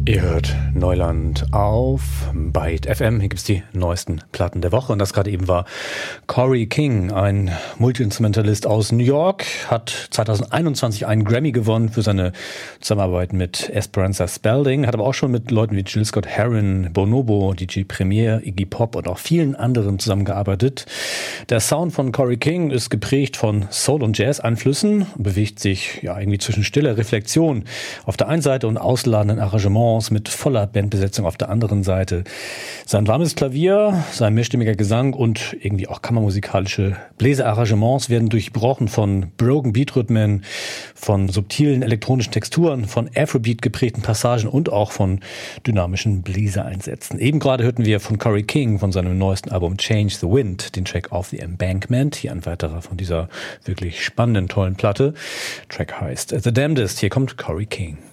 Ihr hört Neuland auf Byte FM. Hier gibt's die neuesten Platten der Woche. Und das gerade eben war Corey King, ein Multi-Instrumentalist aus New York, hat 2021 einen Grammy gewonnen für seine Zusammenarbeit mit Esperanza Spalding, hat aber auch schon mit Leuten wie Jill Scott-Heron, Bonobo, DJ Premier, Iggy Pop und auch vielen anderen zusammengearbeitet. Der Sound von Corey King ist geprägt von Soul- und Jazz-Einflüssen und bewegt sich ja irgendwie zwischen stiller Reflexion auf der einen Seite und ausladenden Arrangements mit voller Bandbesetzung auf der anderen Seite. Sein warmes Klavier, sein mehrstimmiger Gesang und irgendwie auch kammermusikalische Bläserarrangements werden durchbrochen von Broken Beat-Rhythmen, von subtilen elektronischen Texturen, von Afrobeat geprägten Passagen und auch von dynamischen Bläsereinsätzen. Eben gerade hörten wir von Corey King von seinem neuesten Album Change the Wind den Track Off the Embankment. Hier ein weiterer von dieser wirklich spannenden, tollen Platte. Track heißt The Damnedest. Hier kommt Corey King.